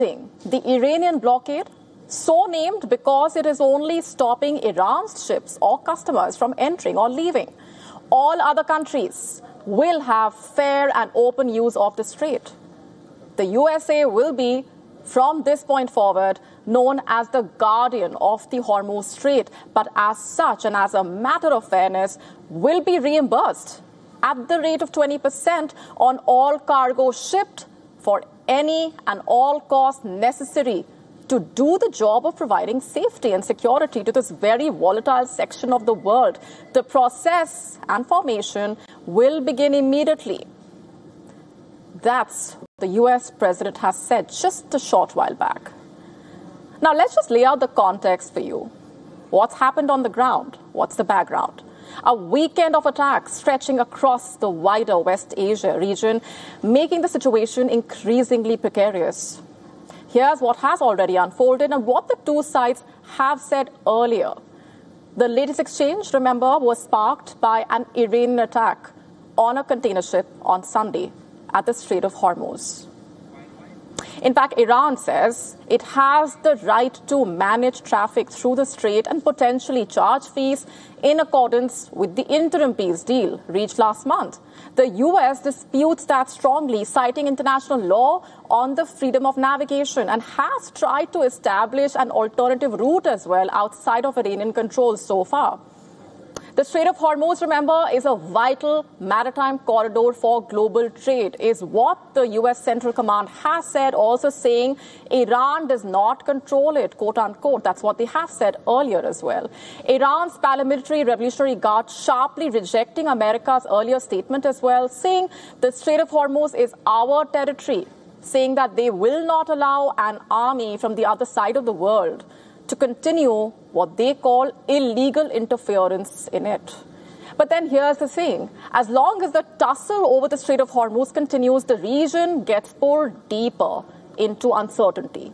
the Iranian blockade, so named because it is only stopping Iran's ships or customers from entering or leaving. All other countries will have fair and open use of the strait. The USA will be, from this point forward, known as the guardian of the Hormuz Strait, but as such and as a matter of fairness, will be reimbursed at the rate of 20% on all cargo shipped for any and all costs necessary to do the job of providing safety and security to this very volatile section of the world. The process and formation will begin immediately. That's what the US president has said just a short while back. Now, let's just lay out the context for you. What's happened on the ground? What's the background? A weekend of attacks stretching across the wider West Asia region, making the situation increasingly precarious. Here's what has already unfolded and what the two sides have said earlier. The latest exchange, remember, was sparked by an Iranian attack on a container ship on Sunday at the Strait of Hormuz. In fact, Iran says it has the right to manage traffic through the strait and potentially charge fees in accordance with the interim peace deal reached last month. The US disputes that strongly, citing international law on the freedom of navigation, and has tried to establish an alternative route as well outside of Iranian control so far. The Strait of Hormuz, remember, is a vital maritime corridor for global trade, is what the U.S. Central Command has said, also saying Iran does not control it, quote unquote. That's what they have said earlier as well. Iran's paramilitary Revolutionary Guard sharply rejecting America's earlier statement as well, saying the Strait of Hormuz is our territory, saying that they will not allow an army from the other side of the world to continue what they call illegal interference in it. But then here's the thing. As long as the tussle over the Strait of Hormuz continues, the region gets pulled deeper into uncertainty.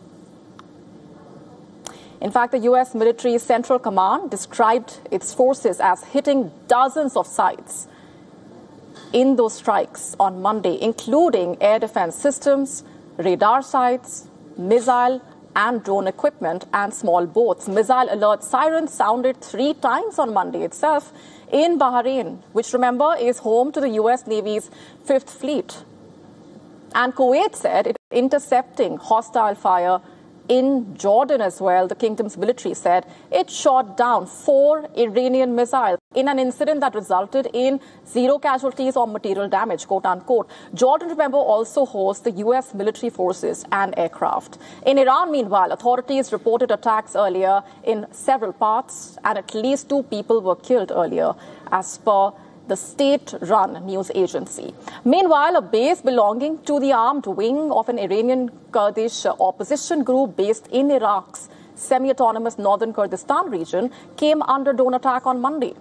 In fact, the U.S. military Central Command described its forces as hitting dozens of sites in those strikes on Monday, including air defense systems, radar sites, missile and drone equipment and small boats. Missile alert sirens sounded 3 times on Monday itself in Bahrain, which, remember, is home to the U.S. Navy's 5th Fleet. And Kuwait said it intercepting hostile fire in Jordan as well. The kingdom's military said it shot down 4 Iranian missiles in an incident that resulted in 0 casualties or material damage, quote unquote. Jordan, remember, also hosts the U.S. military forces and aircraft. In Iran, meanwhile, authorities reported attacks earlier in several parts, and at least 2 people were killed earlier, as per the state-run news agency. Meanwhile, a base belonging to the armed wing of an Iranian Kurdish opposition group based in Iraq's semi-autonomous northern Kurdistan region came under drone attack on Monday.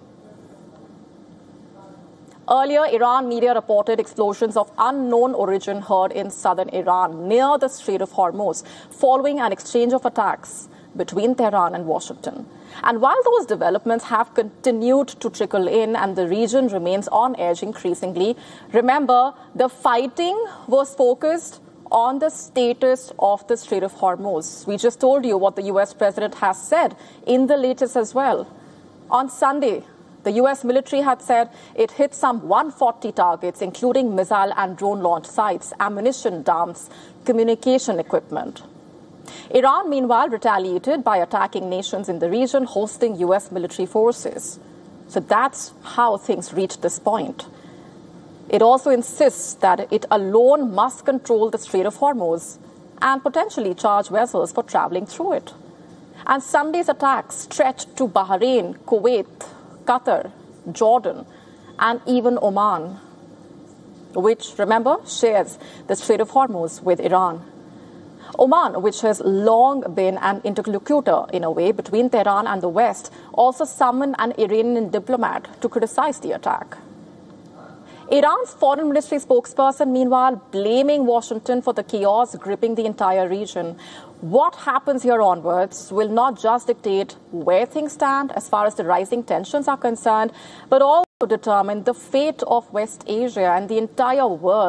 Earlier, Iran media reported explosions of unknown origin heard in southern Iran near the Strait of Hormuz, following an exchange of attacks between Tehran and Washington. And while those developments have continued to trickle in and the region remains on edge increasingly, remember, the fighting was focused on the status of the Strait of Hormuz. We just told you what the U.S. president has said in the latest as well. On Sunday, the U.S. military had said it hit some 140 targets, including missile and drone launch sites, ammunition dumps, communication equipment. Iran, meanwhile, retaliated by attacking nations in the region hosting U.S. military forces. So that's how things reached this point. It also insists that it alone must control the Strait of Hormuz and potentially charge vessels for traveling through it. And Sunday's attacks stretched to Bahrain, Kuwait, Qatar, Jordan, and even Oman, which, remember, shares the Strait of Hormuz with Iran. Oman, which has long been an interlocutor in a way between Tehran and the West, also summoned an Iranian diplomat to criticize the attack. Iran's foreign ministry spokesperson, meanwhile, blaming Washington for the chaos gripping the entire region. What happens here onwards will not just dictate where things stand as far as the rising tensions are concerned, but also determine the fate of West Asia and the entire world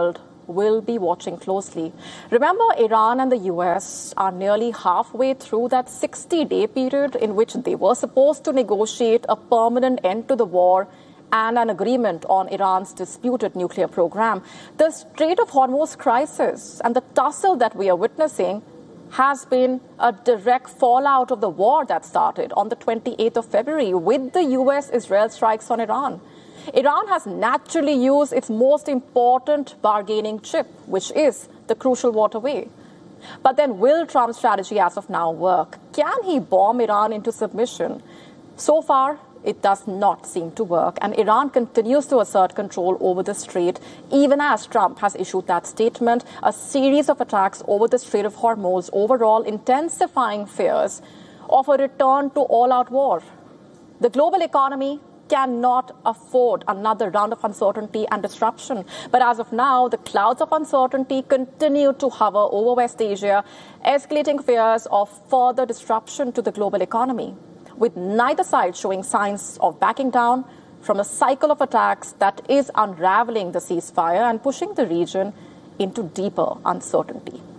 will be watching closely. Remember, Iran and the US are nearly halfway through that 60-day period in which they were supposed to negotiate a permanent end to the war and an agreement on Iran's disputed nuclear program. The Strait of Hormuz crisis and the tussle that we are witnessing has been a direct fallout of the war that started on the 28th of February with the US-Israel strikes on Iran. Iran has naturally used its most important bargaining chip, which is the crucial waterway. But then will Trump's strategy as of now work? Can he bomb Iran into submission? So far, it does not seem to work, and Iran continues to assert control over the strait, even as Trump has issued that statement. A series of attacks over the Strait of Hormuz, overall intensifying fears of a return to all-out war. The global economy cannot afford another round of uncertainty and disruption. But as of now, the clouds of uncertainty continue to hover over West Asia, escalating fears of further disruption to the global economy, with neither side showing signs of backing down from a cycle of attacks that is unraveling the ceasefire and pushing the region into deeper uncertainty.